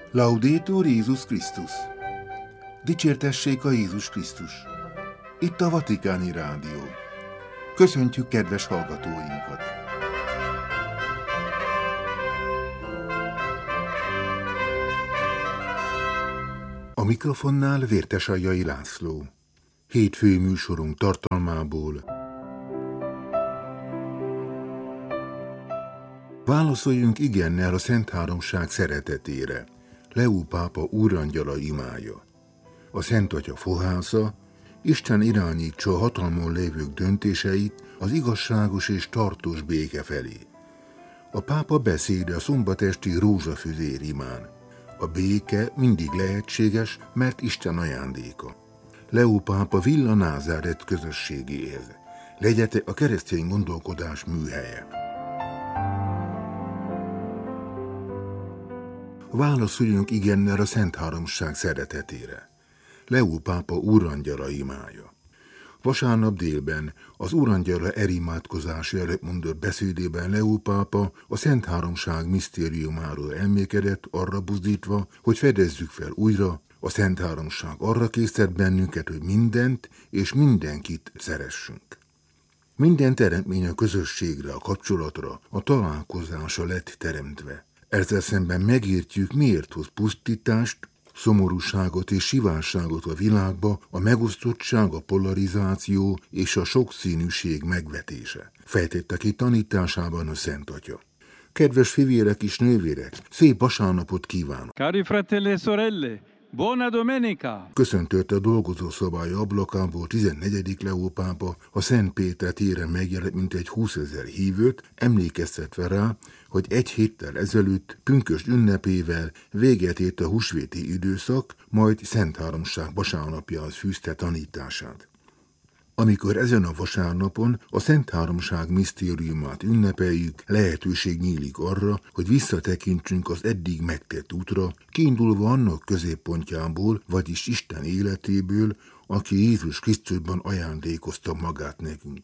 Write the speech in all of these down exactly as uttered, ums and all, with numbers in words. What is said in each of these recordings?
Laudetur Jézus Krisztus! Dicsértessék a Jézus Krisztus! Itt a Vatikáni Rádió. Köszöntjük kedves hallgatóinkat! A mikrofonnál Vértesaljai László. Hétfői műsorunk tartalmából válaszoljunk igennel a Szent Háromság szeretetére. Leó pápa úrangyala imája. A Szent Atya fohásza: Isten irányítsa a hatalmon lévők döntéseit az igazságos és tartós béke felé. A pápa beszéde a szombatesti rózsafüzér imán. A béke mindig lehetséges, mert Isten ajándéka. Leó pápa Villa Názáret közösségéhez. Legyetek a keresztény gondolkodás műhelye. Válaszoljunk igennel a Szent Háromság szeretetére. Leó pápa úrangyala imája. Vasárnap délben az úrangyala erimádkozása előtt mondott beszédében Leó pápa a Szent Háromság misztériumáról elmékedett, arra buzdítva, hogy fedezzük fel újra: a Szent Háromság arra késztet bennünket, hogy mindent és mindenkit szeressünk. Minden teremtmény a közösségre, a kapcsolatra, a találkozásra lett teremtve. Ezzel szemben megértjük, miért hoz pusztítást, szomorúságot és sivárságot a világba a megosztottság, a polarizáció és a sokszínűség megvetése. Fejtette ki tanításában a Szent Atya. Kedves fivérek és nővérek, szép vasárnapot kívánok! Cari fratelli e sorelle, buona domenica! Köszöntött a dolgozószobája ablakából tizennegyedik Leó pápa a Szent Péter téren megjelent mintegy húszezer hívőt, emlékeztetve rá, hogy egy héttel ezelőtt pünkösd ünnepével véget ért a húsvéti időszak, majd Szent Háromság vasárnapjához fűzte tanítását. Amikor ezen a vasárnapon a Szent Háromság misztériumát ünnepeljük, lehetőség nyílik arra, hogy visszatekintsünk az eddig megtett útra, kiindulva annak középpontjából, vagyis Isten életéből, aki Jézus Krisztusban ajándékozta magát nekünk.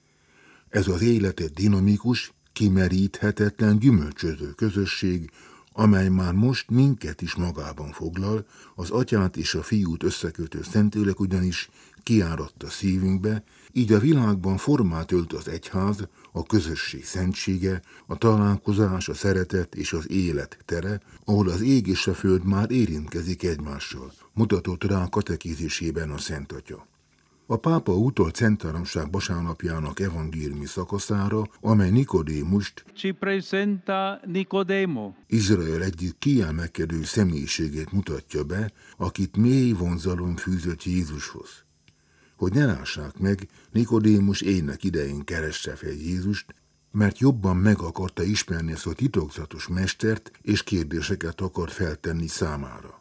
Ez az életet dinamikus, kimeríthetetlen, gyümölcsöző közösség, amely már most minket is magában foglal, az Atyát és a Fiút összekötő Szentlélek ugyanis kiáradt a szívünkbe, így a világban formát ölt az egyház, a közösség szentsége, a találkozás, a szeretet és az élet tere, ahol az ég és a föld már érintkezik egymással, mutatott rá a katekézisében a Szent Atya. A pápa utalt Szent Háromság vasárnapjának evangéliumi szakaszára, amely Nikodémust, Ci presenta Nicodemo, Izrael egyik kiemelkedő személyiségét mutatja be, akit mély vonzalom fűzött Jézushoz. Hogy ne lássák meg, Nikodémus ének idején keresse fel Jézust, mert jobban meg akarta ismerni ezt a titokzatos mestert, és kérdéseket akart feltenni számára.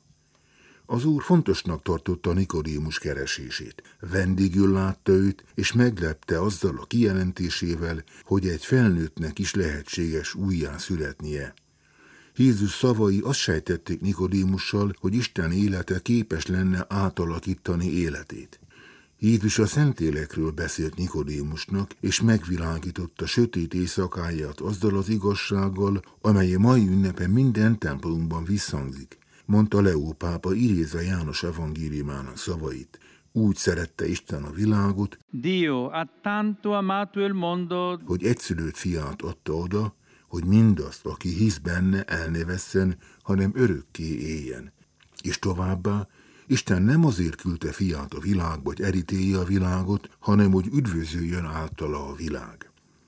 Az Úr fontosnak tartotta Nikodémus keresését. Vendégül látta őt, és meglepte azzal a kijelentésével, hogy egy felnőttnek is lehetséges újjá születnie. Jézus szavai azt sejtették Nikodémussal, hogy Isten élete képes lenne átalakítani életét. Jézus a Szentlélekről beszélt Nikodémusnak, és megvilágította sötét éjszakáját azzal az igazsággal, amely a mai ünnepen minden templomunkban visszhangzik. Mondta Leó pápa idézve János evangéliumának szavait: úgy szerette Isten a világot, Dio ha tanto amato il mondo, hogy egyszülött fiát adta oda, hogy mindazt, aki hisz benne, el ne vesszen, hanem örökké éljen. És továbbá, Isten nem azért küldte fiát a világba, hogy elítélje a világot, hanem hogy üdvözöljön általa a világ.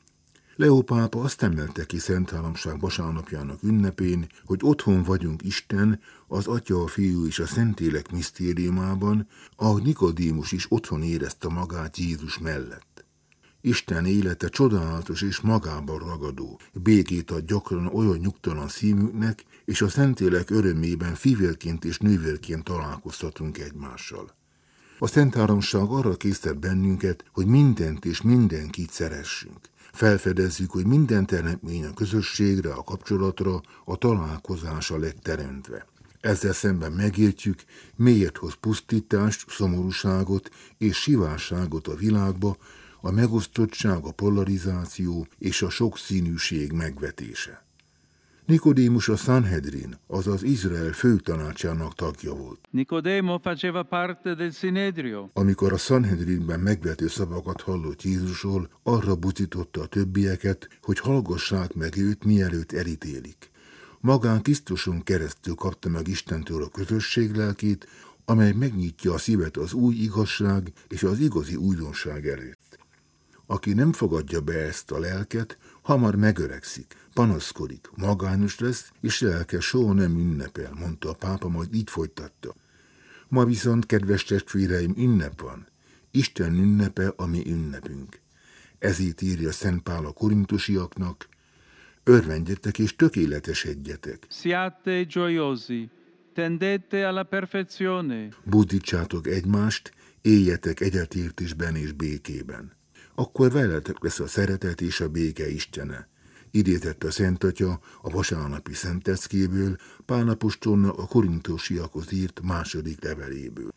Leó pápa azt emelte ki Szent Háromság vasárnapjának ünnepén, hogy otthon vagyunk Isten, az Atya, a Fiú és a Szentlélek misztériumában, ahogy Nikodémus is otthon érezte magát Jézus mellett. Isten élete csodálatos és magában ragadó, békét ad gyakran olyan nyugtalan szívünknek, és a Szentlélek örömében fivérként és nővérként találkozhatunk egymással. A Szent Háromság arra késztet bennünket, hogy mindent és mindenkit szeressünk. Felfedezzük, hogy minden teremtmény a közösségre, a kapcsolatra, a találkozásra lett teremtve. Ezzel szemben megértjük, miért hoz pusztítást, szomorúságot és sivárságot a világba, a megosztottság, a polarizáció és a sokszínűség megvetése. Nikodémus a Sanhedrin, azaz Izrael főtanácsának tagja volt. Nicodemo faceva parte del Sinedrio. Amikor a Sanhedrinben megvető szavakat hallott Jézusról, arra buzdította a többieket, hogy hallgassák meg őt, mielőtt elítélik. Magán Krisztuson keresztül kapta meg Istentől a közösség lelkét, amely megnyitja a szívet az új igazság és az igazi újdonság előtt. Aki nem fogadja be ezt a lelket, hamar megöregszik, panaszkodik, magányos lesz, és lelke soha nem ünnepel, mondta a pápa, majd így folytatta. Ma viszont, kedves testvéreim, ünnep van. Isten ünnepe a mi ünnepünk. Ezért írja Szent Pál a korintusiaknak: örvendjetek és tökéletesedjetek. Siate gioiosi, tendete alla perfezione. Buzdítsátok egymást, éljetek egyetértésben és békében. Akkor veletek lesz a szeretet és a béke Istene. Idézett a Szent Atya a vasárnapi szenteckéből, Pál apostolnak a korintusiakhoz írt második leveléből.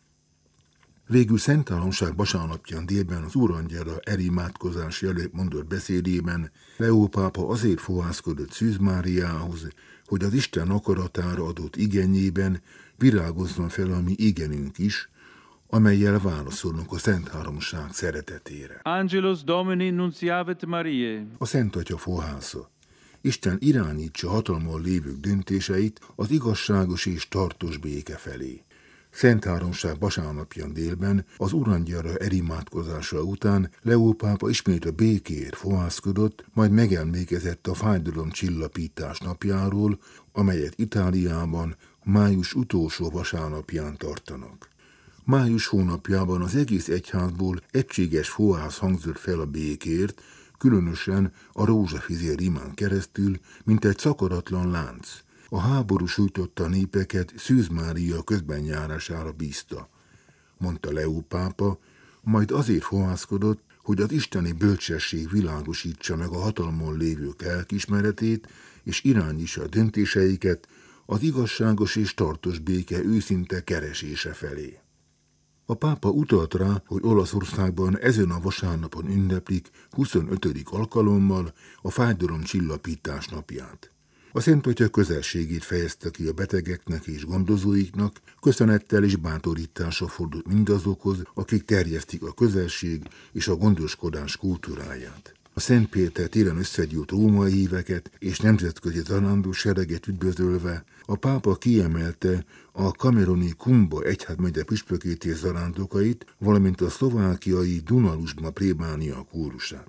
Végül Szent Háromság vasárnapján délben az Úrangyala elimádkozás előtt mondott beszédében Leó pápa azért fohászkodott Szűz Máriához, hogy az Isten akaratára adott igényében virágozzon fel a mi igenünk is, amellyel válaszolunk a Szent Háromság szeretetére. Angelus Domini nunciavit Mariae. A Szent Atya fohásza. Isten irányítsa hatalmon lévők döntéseit az igazságos és tartós béke felé. Szent Háromság vasárnapján délben, az Urangyala elimádkozása után Leó pápa ismét a békéért fohászkodott, majd megemlékezett a fájdalomcsillapítás napjáról, amelyet Itáliában május utolsó vasárnapján tartanak. Május hónapjában az egész egyházból egységes fohász hangzott fel a békért, különösen a rózsafizér imán keresztül, mint egy szakadatlan lánc. A háború sújtotta a népeket Szűz Mária közbenjárására bízta, mondta Leó pápa, majd azért fohászkodott, hogy az isteni bölcsesség világosítsa meg a hatalmon lévők lelkiismeretét, és irányítsa a döntéseiket az igazságos és tartós béke őszinte keresése felé. A pápa utalt rá, hogy Olaszországban ezen a vasárnapon ünneplik huszonötödik alkalommal a fájdalomcsillapítás napját. A Szent Atya közelségét fejezte ki a betegeknek és gondozóiknak, köszönettel és bátorítással fordult mindazokhoz, akik terjesztik a közelség és a gondoskodás kultúráját. A Szent Péter téren összegyűlt római híveket és nemzetközi zarándok sereget üdvözölve, a pápa kiemelte a kameruni Kumba egyházmegye püspökét és zarándokait, valamint a szlovákiai Dunaluzsma plébánia kórusát.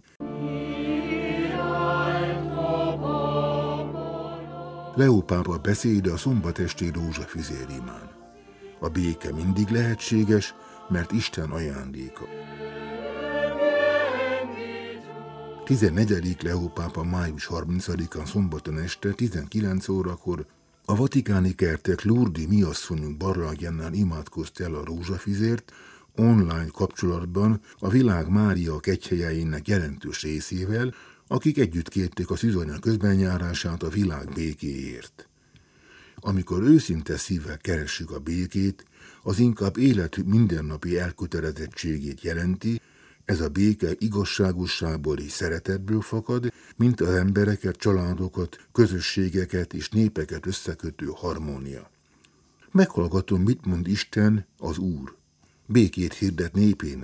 Leó pápa beszéde a szombatesti rózsafizér imán. A béke mindig lehetséges, mert Isten ajándéka. tizennegyedik Leó pápa május harmincadikán szombaton este tizenkilenc órakor a vatikáni kertek Lourdes mi asszonyunk barlangjánál imádkozt el a rózsafizért, online kapcsolatban a világ Mária kegyhelyeinek jelentős részével, akik együtt kérték a szűzanya közbenjárását a világ békéért. Amikor őszinte szívvel keressük a békét, az inkább életük mindennapi elkötelezettségét jelenti, ez a béke igazságosságból és szeretetből fakad, mint az embereket, családokat, közösségeket és népeket összekötő harmónia. Meghallgatom, mit mond Isten, az Úr. Békét hirdet népének,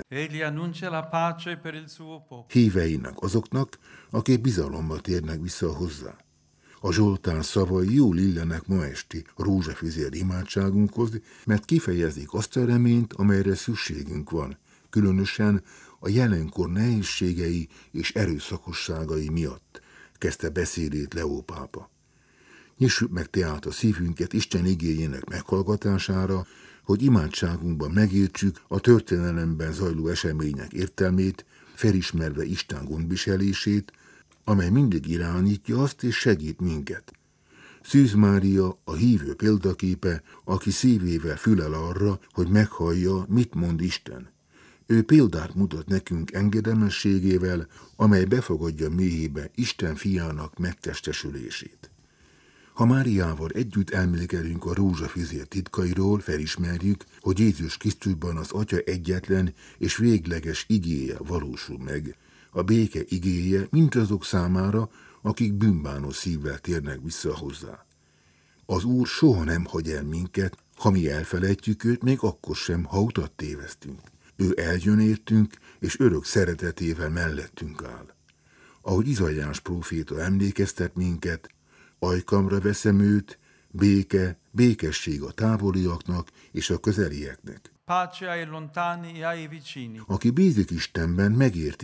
híveinek, azoknak, akik bizalommal térnek vissza hozzá. A Zsoltár szavai jól illenek ma esti rózsafizér imádságunkhoz, mert kifejezik azt a reményt, amelyre szükségünk van, különösen a jelenkor nehézségei és erőszakosságai miatt, kezdte beszédét Leó pápa. Nyissuk meg tehát a szívünket Isten igéjének meghallgatására, hogy imádságunkban megértsük a történelemben zajló események értelmét, felismerve Isten gondviselését, amely mindig irányítja azt és segít minket. Szűz Mária a hívő példaképe, aki szívével fülel arra, hogy meghallja, mit mond Isten. Ő példát mutat nekünk engedelmességével, amely befogadja mélyébe Isten fiának megtestesülését. Ha Máriával együtt elmélkedünk a rózsafizér titkairól, felismerjük, hogy Jézus Krisztusban az Atya egyetlen és végleges igéje valósul meg. A béke igéje mindazok számára, akik bűnbánó szívvel térnek vissza hozzá. Az Úr soha nem hagy el minket, ha mi elfelejtjük őt, még akkor sem, ha utat tévesztünk. Ő eljön értünk, és örök szeretetével mellettünk áll. Ahogy Izaiás próféta emlékeztet minket, ajkamra veszem őt, béke, békesség a távoliaknak és a közelieknek. Pace ai lontani e ai vicini. Aki bízik Istenben, megérti